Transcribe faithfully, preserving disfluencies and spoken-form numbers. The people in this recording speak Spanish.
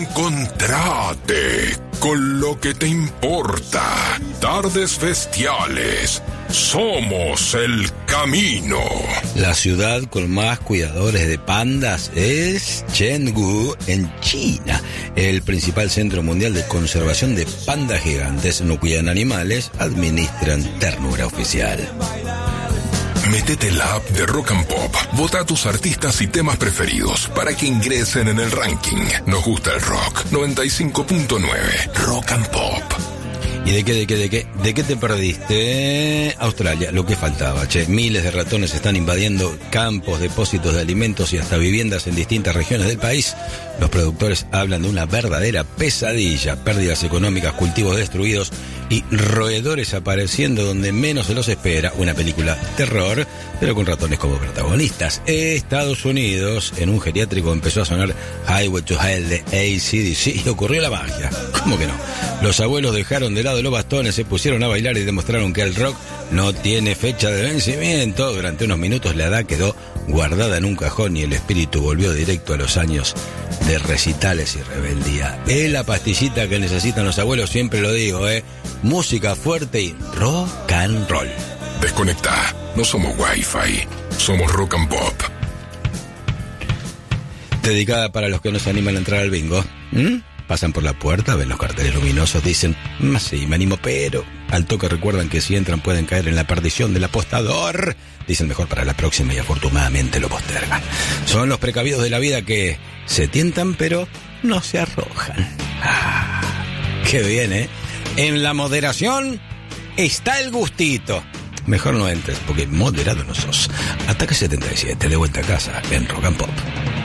Reencontrate con lo que te importa. Tardes Bestiales. Somos el camino. La ciudad con más cuidadores de pandas es Chengdu, en China. El principal centro mundial de conservación de pandas gigantes no cuidan animales, administran ternura oficial. Métete en la app de Rock and Pop. Vota a tus artistas y temas preferidos para que ingresen en el ranking. Nos gusta el rock. noventa y cinco punto nueve. Rock and Pop. ¿Y de qué, de qué, de qué? ¿De qué te perdiste? Australia, lo que faltaba, che. Miles de ratones están invadiendo campos, depósitos de alimentos y hasta viviendas en distintas regiones del país. Los productores hablan de una verdadera pesadilla. Pérdidas económicas, cultivos destruidos y roedores apareciendo donde menos se los espera. Una película terror, pero con ratones como protagonistas. Estados Unidos, en un geriátrico empezó a sonar Highway to Hell de A C D C y ocurrió la magia. ¿Cómo que no? Los abuelos dejaron de lado los bastones, se pusieron a bailar y demostraron que el rock no tiene fecha de vencimiento. Durante unos minutos la edad quedó guardada en un cajón y el espíritu volvió directo a los años de recitales y rebeldía. Es la pastillita que necesitan los abuelos, siempre lo digo, ¿eh? Música fuerte y rock and roll. Desconecta, no somos Wi-Fi, somos Rock and Pop. Dedicada para los que no se animan a entrar al bingo. ¿Mm? Pasan por la puerta, ven los carteles luminosos, dicen, sí, me animo, pero al toque recuerdan que si entran pueden caer en la perdición del apostador. Dicen mejor para la próxima y afortunadamente lo postergan. Son los precavidos de la vida que se tientan pero no se arrojan. Ah, qué bien, ¿eh? En la moderación está el gustito. Mejor no entres porque moderado no sos. Ataque setenta y siete, de vuelta a casa en Rock and Pop.